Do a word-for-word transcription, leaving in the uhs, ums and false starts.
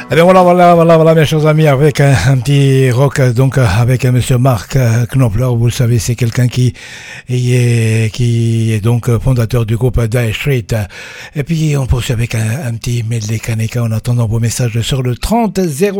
Eh bien voilà, voilà, voilà, voilà, mes chers amis, avec un, un petit rock, donc avec un monsieur Mark Knopfler, vous le savez, c'est quelqu'un qui est, qui est donc fondateur du groupe Dire Straits. Et puis on poursuit avec un, un petit medley Kaneka en attendant vos messages sur le trente zéro